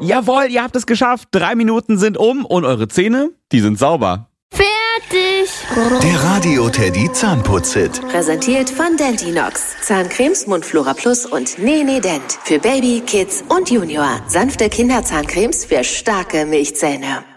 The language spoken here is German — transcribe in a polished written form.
Jawohl, ihr habt es geschafft. 3 Minuten sind um und eure Zähne, die sind sauber. Fertig! Der Radio Teddy Zahnputz-Hit. Präsentiert von Dentinox. Zahncremes, Mundflora Plus und Nee Dent. Für Baby, Kids und Junior. Sanfte Kinderzahncremes für starke Milchzähne.